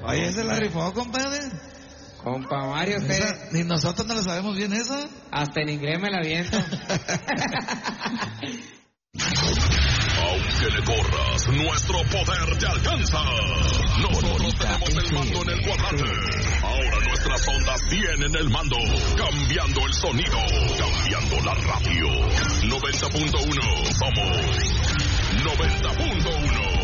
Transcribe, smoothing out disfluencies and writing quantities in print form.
Oye, ¿se la rifó, compadre? Compa Mario, usted... Ni nosotros no lo sabemos bien esa. Hasta en inglés me la aviento. Aunque le corras, nuestro poder te alcanza. Nosotros tenemos el mando en el cuadrante. Ahora nuestras ondas tienen el mando. Cambiando el sonido. Cambiando la radio. 90.1. Somos 90.1.